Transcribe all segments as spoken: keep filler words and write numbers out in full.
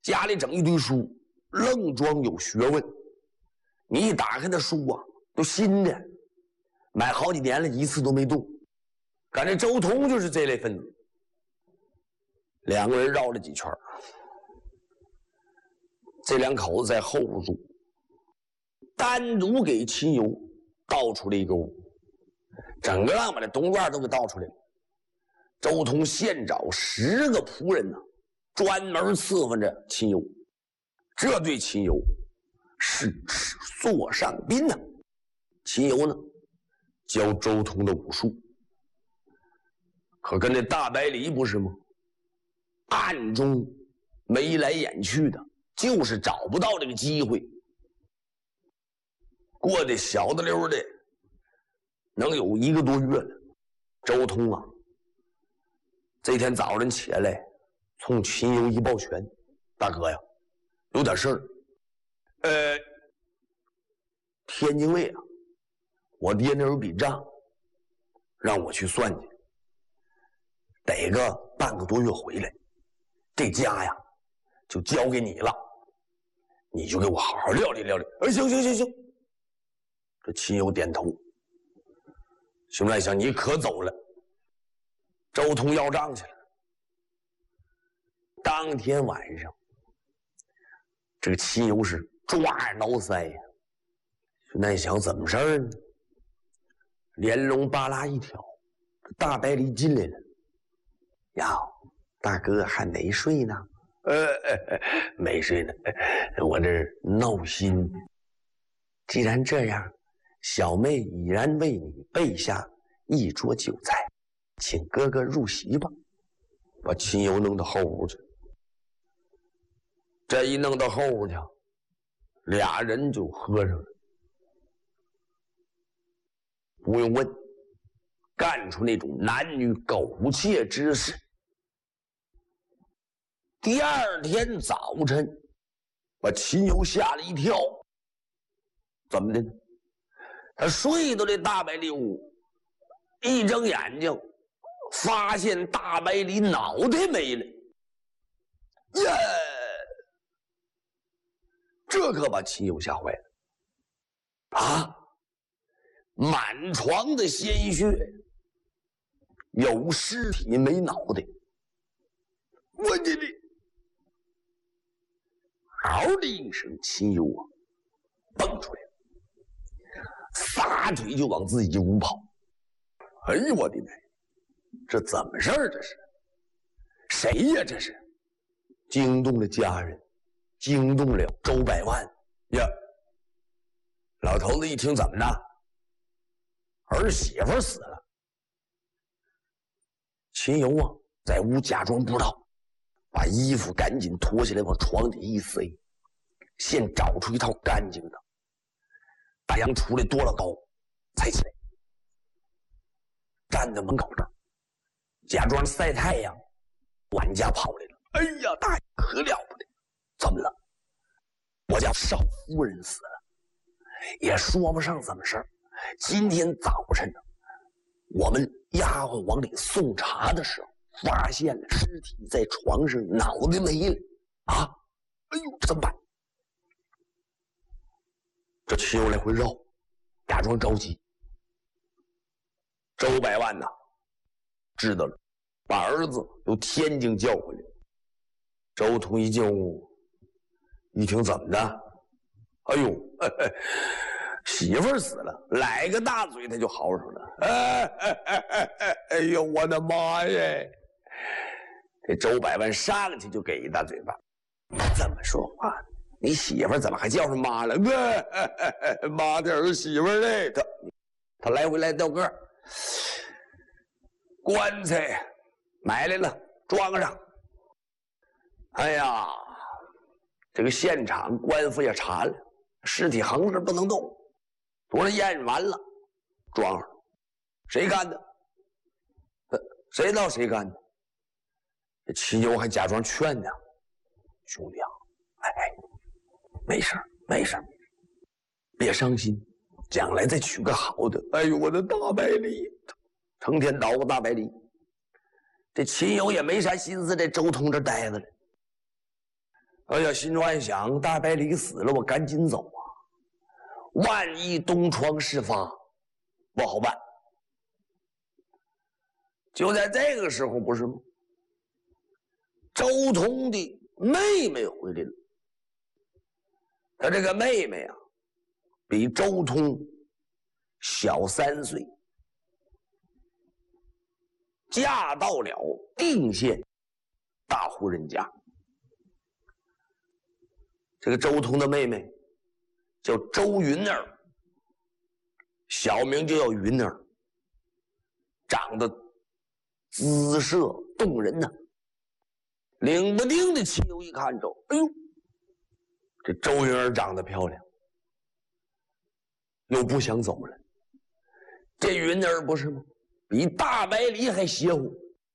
家里整一堆书，愣装有学问。你一打开那书啊，都新的，买好几年了，一次都没动。感觉周通就是这类分子。两个人绕了几圈，这两口子在后屋住，单独给秦游倒出了一个屋，整个让把这东院都给倒出来了。周通现找十个仆人呢，专门伺候着秦游。这对秦游是座上宾呢。秦游呢，教周通的武术，可跟这大白梨不是吗？暗中眉来眼去的，就是找不到这个机会。过得小的溜的，能有一个多月了。周通啊，这天早晨起来，冲秦游一抱拳：“大哥呀，有点事儿。呃，天津卫啊，我爹那有笔账，让我去算去，得个半个多月回来。这家呀，就交给你了，你就给我好好料理料理。”哎，行行行行。这秦游点头。熊来想，你可走了。周通要账去了。当天晚上，这个秦游是抓耳挠腮呀。熊来想，怎么事儿呢？连笼巴拉一挑，大白梨进来了。哟，大哥还没睡呢？呃，没睡呢，我这闹心。既然这样，小妹已然为你备下一桌酒菜，请哥哥入席吧。把秦游弄到后屋去。这一弄到后屋去，俩人就喝上了。不用问，干出那种男女苟且之事。第二天早晨，把秦游吓了一跳。怎么的呢？他睡到这大白梨屋，一睁眼睛，发现大白梨脑袋没了。耶！这可把秦游吓坏了。啊！满床的鲜血，有尸体没脑袋。我这里，嗷的一声，秦游啊，蹦出来了，撒腿就往自己屋跑。哎呦我的妈！这怎么事儿？这是谁呀？这是惊动了家人，惊动了周百万呀！老头子一听，怎么的？儿媳妇死了。秦游啊，在屋假装不知道，把衣服赶紧脱下来往床底一塞，先找出一套干净的。大洋出来多了高，才起来，站在门口这儿，假装晒太阳，往家跑来了。哎呀，大爷可了不得！怎么了？我家少夫人死了，也说不上怎么事儿。今天早晨呢，我们丫鬟往里送茶的时候，发现了尸体在床上，脑袋没了啊！哎呦，这怎么办？这秦游来回绕，假装着急。周百万呐，知道了，把儿子由天津叫回来。周通一进屋，一听怎么的？哎呦，嘿嘿，媳妇儿死了，来个大嘴他就嚎上了。哎哎哎哎哎！哎呦，我的妈呀！这周百万上去就给一大嘴巴。怎么说话？你媳妇儿怎么还叫上妈了？哎哎哎哎，妈的儿媳妇儿嘞！他他来回来掉个儿。棺材买来了，装上。哎呀，这个现场官府也查了，尸体横着不能动，昨儿验完了，装上。谁干的？谁知道谁干的？这秦游还假装劝呢，兄弟啊，哎哎，没事没事别伤心，将来再娶个好的。哎呦，我的大白梨，成天捣鼓大白梨。这秦游也没啥心思在周通这待着了。 哎呀，心中暗想：大白梨死了，我赶紧走啊！万一东窗事发，不好办。就在这个时候，不是吗？周通的妹妹回来了。他这个妹妹啊，比周通小三岁，嫁到了定县大户人家。这个周通的妹妹叫周云儿，小名就叫云儿，长得姿色动人呐、啊。领不丁的亲友一看着，哎呦，这周云儿长得漂亮，又不想走了。这云儿不是吗？比大白梨还邪乎。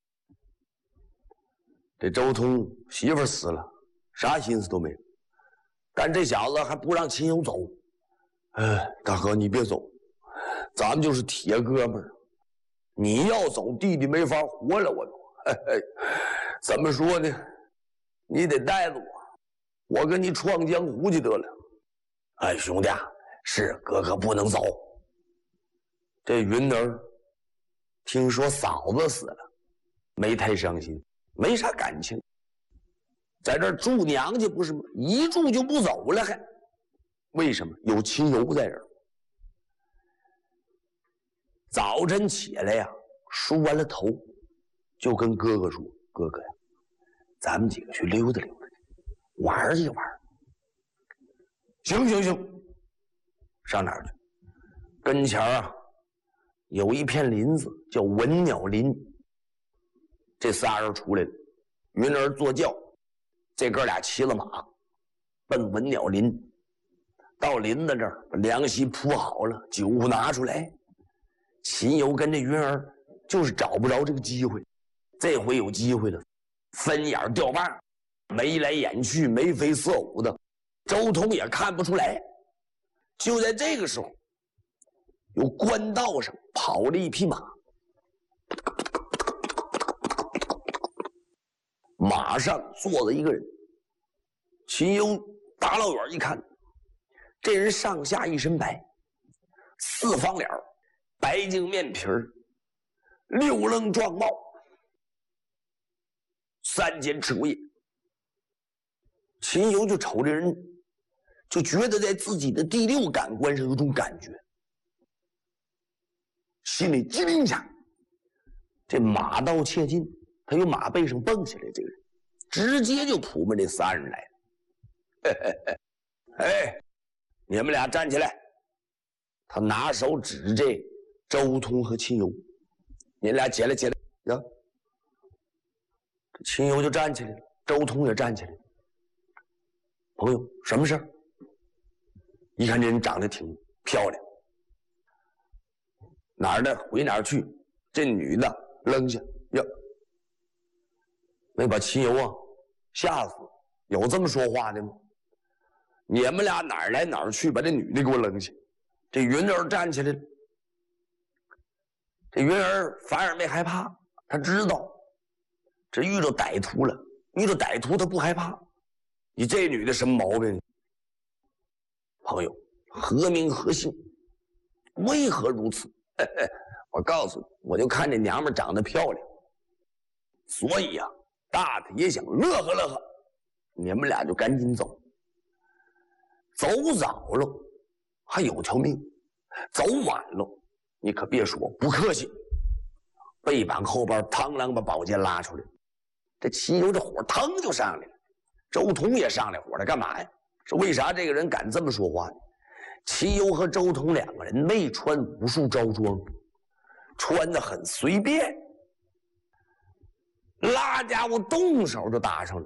这周通媳妇死了，啥心思都没有。但这小子还不让亲友走。哎，大哥你别走，咱们就是铁哥们儿，你要走弟弟没法活了。我都嘿嘿，怎么说呢，你得带着我，我跟你闯江湖去得了。哎，兄弟啊，是哥哥不能走。这云儿听说嫂子死了，没太伤心，没啥感情，在这儿住娘家不是吗？一住就不走了，还为什么？有亲友在这儿。早晨起来呀，梳完了头，就跟哥哥说：“哥哥呀，咱们几个去溜达溜达，玩一玩。”行行行，上哪儿去？跟前啊，有一片林子叫文鸟林。这仨人出来了，云儿坐轿，这哥俩骑了马，奔文鸟林。到林子这儿，把凉席铺好了，酒拿出来。秦友跟这云儿就是找不着这个机会，这回有机会了，分眼掉棒，眉来眼去，眉飞色舞的，周通也看不出来。就在这个时候，有官道上跑了一匹马，马上坐着一个人。秦友大老远一看，这人上下一身白，四方脸，白净面皮儿，六棱壮帽，三尖赤骨。秦友就瞅这人，就觉得在自己的第六感官上有种感觉，心里机灵一下。这马到切近，他由马背上蹦下来，这个人直接就扑奔这仨人来了。嘿嘿嘿，哎，你们俩站起来！他拿手指这周通和秦友，你俩起来起来呀！秦友就站起来了，周通也站起来了。朋友，什么事儿？一看这人长得挺漂亮，哪儿的回哪儿去。这女的扔下呀，没把秦友啊吓死。有这么说话的吗？你们俩哪儿来哪儿去，把这女的给我扔下。这云儿站起来了。这云儿反而没害怕，他知道这遇着歹徒了，遇着歹徒他不害怕。你这女的什么毛病？朋友，何名何姓？为何如此？嘿嘿，我告诉你，我就看这娘们长得漂亮，所以呀、啊，大太爷想乐呵乐呵，你们俩就赶紧走。走早了还有条命，走晚了你可别说不客气。背板后边螳螂把宝剑拉出来，这秦友这火腾就上来了。周通也上来火了，干嘛呀？是为啥这个人敢这么说话呢？秦友和周通两个人没穿武术着装，穿得很随便，拉家伙动手就打上了。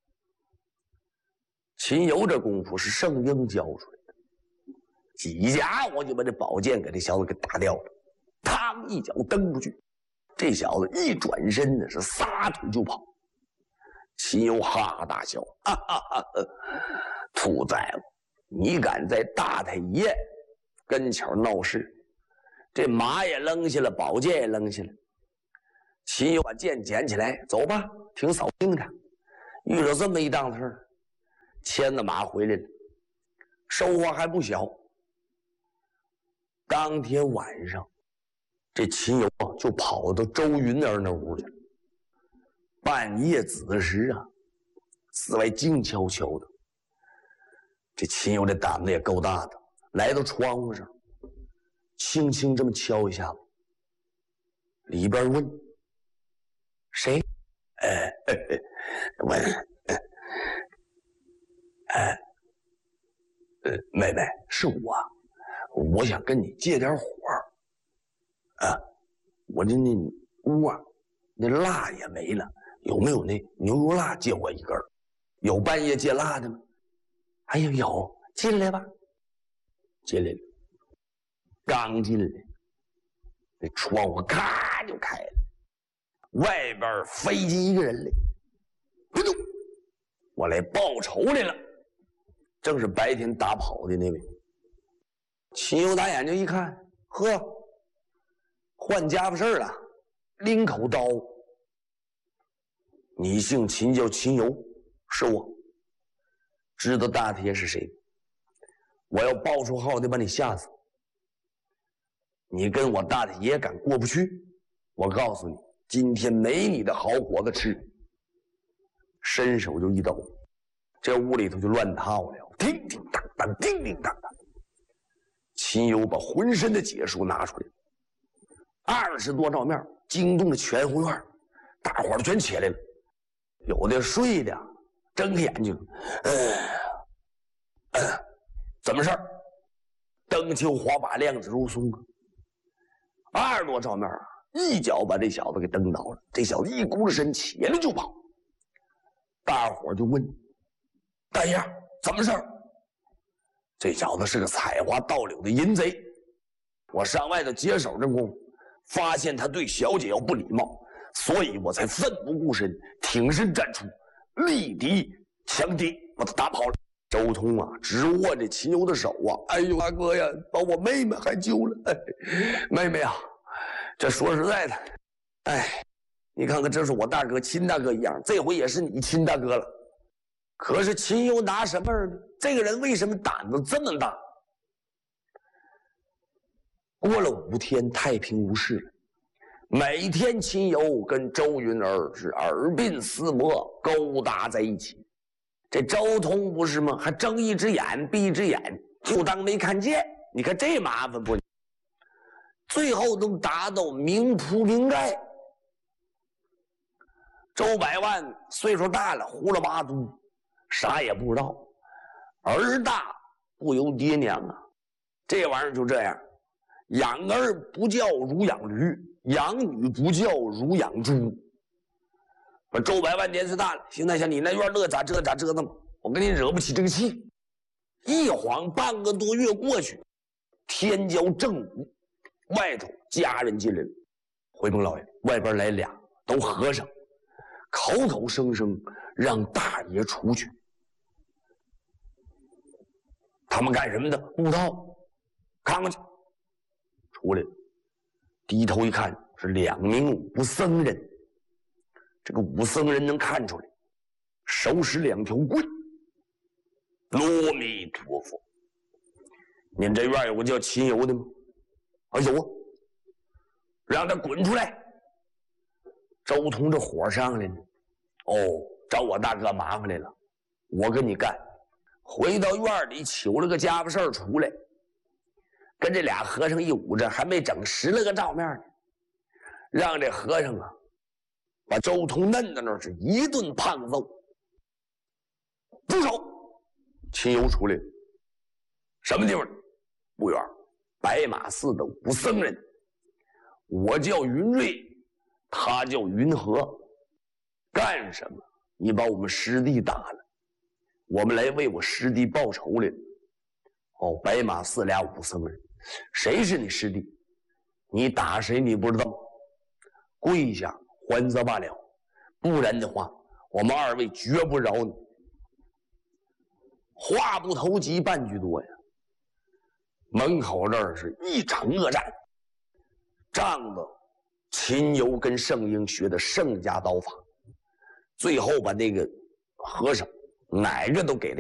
秦友这功夫是圣婴教出来的，几家伙就把这宝剑给这小子给打掉了，嘡一脚蹬出去，这小子一转身呢是撒腿就跑。秦友哈哈大笑，哈哈哈哈，兔崽子，你敢在大太爷跟前闹事？这马也扔下了，宝剑也扔下了。秦友把剑捡起来，走吧，挺扫兴的。遇着这么一档事儿， 牵着马回来了，收获还不小。当天晚上，这秦友啊就跑到周云儿那屋去了。半夜子时啊，寺外静悄悄的。这秦友这胆子也够大的，来到窗户上，轻轻这么敲一下子，里边问：“谁？”哎哎哎，我，哎，呃，妹妹，是我，我想跟你借点火。啊，我这那屋啊，那蜡也没了，有没有那牛油蜡借我一根？有半夜借蜡的吗？哎呀，有，进来吧。进来了，刚进来，那窗户咔就开了，外边飞进一个人来，不动，我来报仇来了。正是白天打跑的那位。秦友打眼睛一看，呵，换家伙事儿了，拎口刀。你姓秦，叫秦友，是我。知道大铁是谁？我要报出号的把你吓死。你跟我大铁敢过不去？我告诉你，今天没你的好果子吃。伸手就一刀，这屋里头就乱套了，叮叮当当，叮叮当当。秦友把浑身的解数拿出来，二十多照面惊动了全后院，大伙儿全起来了，有的睡的睁开眼睛，呃，呃，怎么事儿？灯秋花把亮子如松啊！二十多照面一脚把这小子给蹬倒了，这小子一咕噜身起来就跑。大伙儿就问：“大爷，怎么事儿？”这小子是个采花盗柳的淫贼，我上外头接手这功夫，发现他对小姐要不礼貌，所以我才奋不顾身挺身站出，力敌强敌，把他打跑了。周通啊，直握着秦友的手啊，哎呦大哥呀，把我妹妹还救了。哎，妹妹啊，这说实在的，哎，你看看，这是我大哥亲大哥一样，这回也是你亲大哥了。可是秦友拿什么呢？这个人为什么胆子这么大？过了五天，太平无事了。每天秦友跟周云儿是耳鬓厮磨，勾搭在一起。这周通不是吗？还睁一只眼闭一只眼，就当没看见。你看这麻烦不？最后都达到明扑明盖。周百万岁数大了，胡了八嘟，啥也不知道。儿大不由爹娘啊，这玩意儿就这样。养儿不教如养驴，养女不教如养猪。我周百万年岁大了，现在像你那院乐咋折咋折腾，我跟你惹不起这个气。一晃半个多月过去，天将正午，外头家人进来了。回鹏老爷，外边来俩，都和尚，口口声声让大爷出去。他们干什么的？不知道，看看去。出来了，低头一看，是两名武僧人。这个武僧人能看出来，手使两条棍。阿弥陀佛，您这院有个叫秦友的吗？啊，有啊，让他滚出来。周通这火上来了，哦，找我大哥麻烦来了，我跟你干。回到院里求了个家伙事儿出来，跟这俩和尚一捂着，还没整十来个照面呢，让这和尚啊把周通摁到那儿是一顿胖揍。住手！秦友出来了，什么地方？不远，白马寺的武僧人。我叫云瑞，他叫云和。干什么？你把我们师弟打了，我们来为我师弟报仇来了。哦，白马寺俩武僧人，谁是你师弟？你打谁你不知道？跪下还则罢了，不然的话，我们二位绝不饶你。话不投机半句多呀。门口这儿是一场恶战，仗着秦友跟圣婴学的圣家刀法，最后把那个和尚哪个都给了